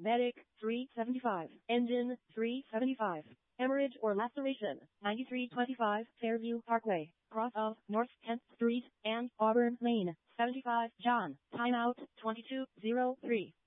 Medic, 375. Engine, 375. Hemorrhage or laceration, 9325 Fairview Parkway, cross of North 10th Street and Auburn Lane, 75 John. Timeout, 22:03.